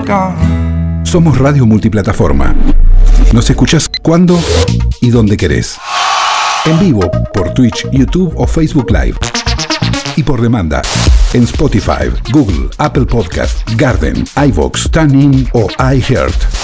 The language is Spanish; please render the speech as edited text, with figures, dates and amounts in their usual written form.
gone. Somos Radio Multiplataforma. Nos escuchás cuando y donde querés. En vivo por Twitch, YouTube o Facebook Live. Y por demanda en Spotify, Google, Apple Podcast, Garden, iVoox, TuneIn o iHeart.